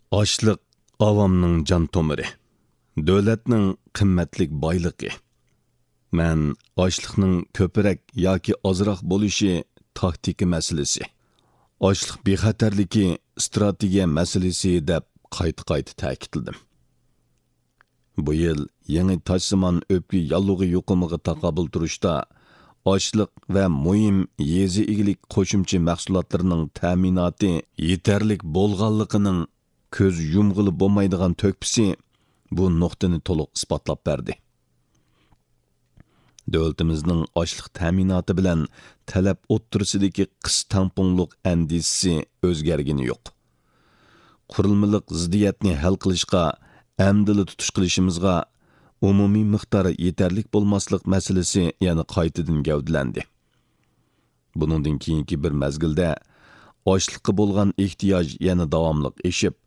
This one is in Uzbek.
Açlıq avamның can tomiri, dövlətning qimmatlik boyliqi. Mən açlıqның köpürək yoki azroq bo'lishi taktika masalasi. Açlıq bexatarligi strategiya masalasi deb qayta ta'kidladim. Bu yil yangi tajsimon o'pki yallug'i yuqumiga taqobil turishda açlıq və muhim yezi igilik qo'shimcha mahsulotlarining ta'minoti yetarlik bo'lganligining ko'z yumg'ili bo'lmaydigan to'kpisi bu nuqtani to'liq isbotlab berdi. Davlatimizning ochliq ta'minoti bilan talab o'ttirisidagi qis tamponliq andisi o'zgargani yo'q. Qurilmaliq ziddiyatni hal qilishga, amdili tutish qilishimizga umumiy miqdori yetarlik bo'lmaslik masalasi yana qaytadan gavdalandi. Buningdan keyingi bir mezgilda ochliqqa bo'lgan ehtiyoj yana davomli eshib,